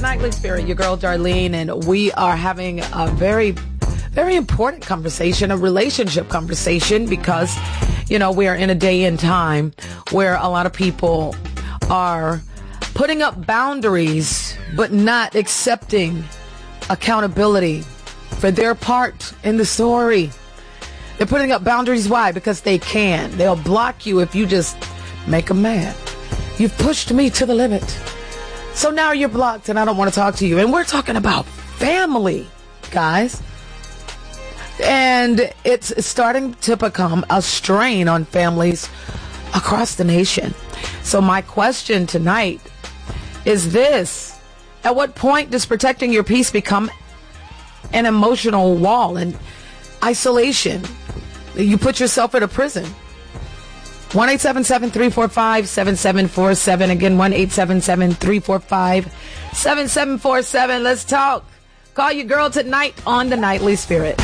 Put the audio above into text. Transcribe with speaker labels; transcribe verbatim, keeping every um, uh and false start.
Speaker 1: Nightly Spirit, your girl Darlene, and we are having a very, very important conversation, a relationship conversation, because, you know, we are in a day and time where a lot of people are putting up boundaries, but not accepting accountability for their part in the story. They're putting up boundaries. Why? Because they can. They'll block you if you just make them mad. You've pushed me to the limit. So now you're blocked and I don't want to talk to you. And we're talking about family, guys. And it's starting to become a strain on families across the nation. So my question tonight is this: at what point does protecting your peace become an emotional wall and isolation? You put yourself in a prison. one eight seven seven, three four five, seven seven four seven. Again, one eight seven seven, three four five, seven seven four seven. Let's talk. Call your girl tonight on the Nightly Spirit.